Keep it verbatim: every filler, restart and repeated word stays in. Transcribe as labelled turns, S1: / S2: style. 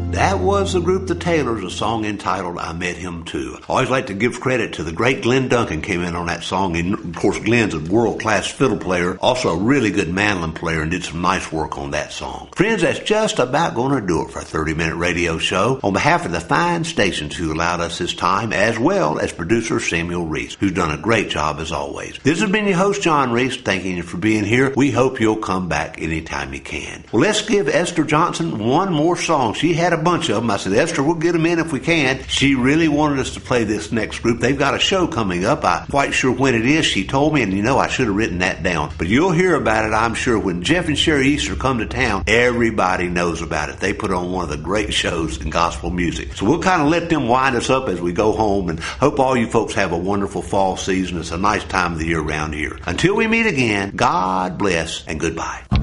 S1: That was the group The Taylors, a song entitled I Met Him Too. I always like to give credit to the great Glenn Duncan came in on that song. And of course, Glenn's a world-class fiddle player, also a really good mandolin player, and did some nice work on that song. Friends, that's just about going to do it for a thirty-minute radio show. On behalf of the fine stations who allowed us this time, as well as producer Samuel Reese, who's done a great job as always. This has been your host, John Reese, thanking you for being here. We hope you'll come back anytime you can. Well, let's give Esther Johnson one more song. She had a bunch of them. I said, Esther, we'll get them in if we can. She really wanted us to play this next group. They've got a show coming up. I'm quite sure when it is. She told me, and you know, I should have written that down. But you'll hear about it, I'm sure. When Jeff and Sherry Easter come to town, everybody knows about it. They put on one of the great shows in gospel music. So we'll kind of let them wind us up as we go home, and hope all you folks have a wonderful fall season. It's a nice time of the year around here. Until we meet again, God bless and goodbye.